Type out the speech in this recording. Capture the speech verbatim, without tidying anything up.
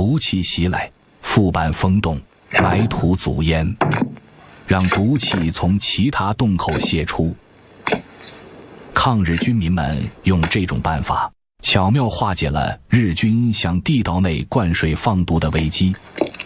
毒气袭来，腹板风动，埋土阻烟，让毒气从其他洞口泄出。抗日军民们用这种办法，巧妙化解了日军向地道内灌水放毒的危机。